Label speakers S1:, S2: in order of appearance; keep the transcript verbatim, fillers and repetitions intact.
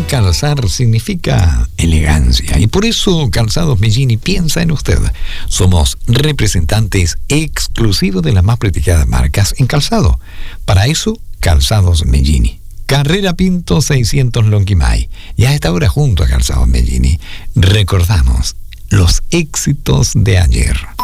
S1: calzar significa elegancia y por eso Calzados Mellini piensa en usted. Somos representantes exclusivos de las más prestigiadas marcas en calzado. Para eso, Calzados Mellini. Carrera Pinto seiscientos Lonquimay. Y a esta hora junto a Calzados Mellini recordamos los éxitos de ayer.